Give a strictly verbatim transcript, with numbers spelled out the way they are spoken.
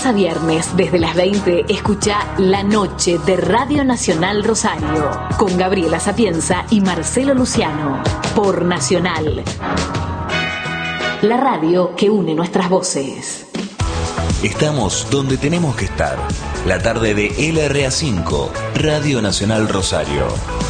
lunes a viernes, desde las veinte, escucha La Noche de Radio Nacional Rosario, con Gabriela Sapienza y Marcelo Luciano, por Nacional. La radio que une nuestras voces. Estamos donde tenemos que estar. La tarde de L R A cinco, Radio Nacional Rosario.